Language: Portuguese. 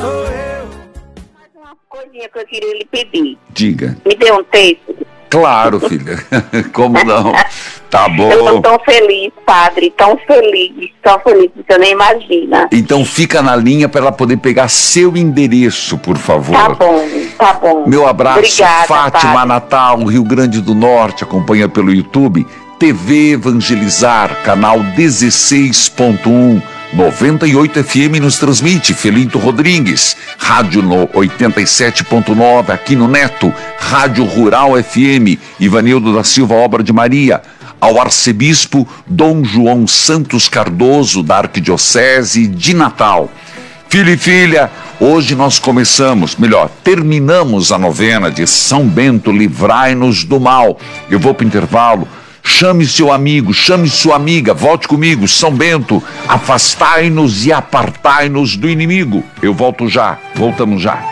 Uma coisinha que eu queria lhe pedir. Diga. Me dê um texto. Claro, filha. Como não? Tá bom. Eu tô tão feliz, padre, tão feliz, que você nem imagina. Então fica na linha para ela poder pegar seu endereço, por favor. Tá bom. Meu abraço. Obrigada, Fátima, padre. Natal, Rio Grande do Norte, acompanha pelo YouTube. TV Evangelizar, canal 16.1. 98 FM nos transmite Felinto Rodrigues, rádio no 87.9 aqui no Neto, Rádio Rural FM, Ivanildo da Silva Obra de Maria, ao arcebispo Dom João Santos Cardoso da Arquidiocese de Natal. Filho e filha, hoje nós terminamos a novena de São Bento, livrai-nos do mal. Eu vou para o intervalo. Chame seu amigo, chame sua amiga, volte comigo, São Bento, afastai-nos e apartai-nos do inimigo. Eu volto já, voltamos já.